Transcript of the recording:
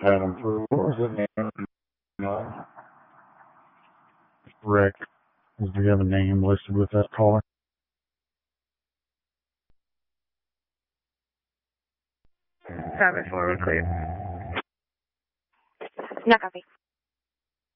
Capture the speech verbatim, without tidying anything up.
had him for, what was his name? Uh, Rick. Do you have a name listed with that caller? Seven forward clear. Not copy.